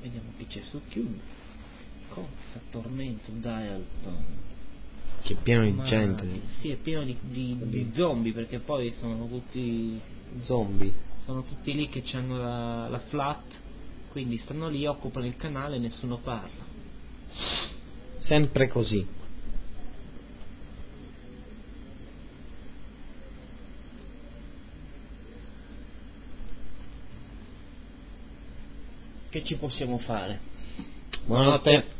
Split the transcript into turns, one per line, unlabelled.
Vediamo chi c'è su Cube. Cosa? Tormento, Dialton.
Che è pieno di
Ma
gente.
sì, è pieno di zombie, perché poi sono tutti
Zombie.
lì che hanno la flat, quindi stanno lì, occupano il canale e nessuno parla.
Sempre così.
Che ci possiamo fare?
Buonanotte.